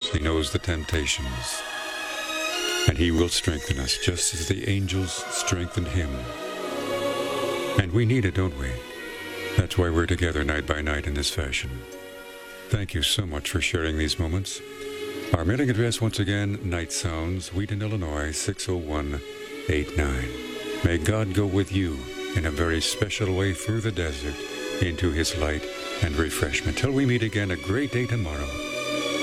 He knows the temptations. And he will strengthen us just as the angels strengthened him. And we need it, don't we? That's why we're together night by night in this fashion. Thank you so much for sharing these moments. Our mailing address, once again, Night Sounds, Wheaton, Illinois, 60189. May God go with you in a very special way through the desert into his light and refreshment. Till we meet again a great day tomorrow.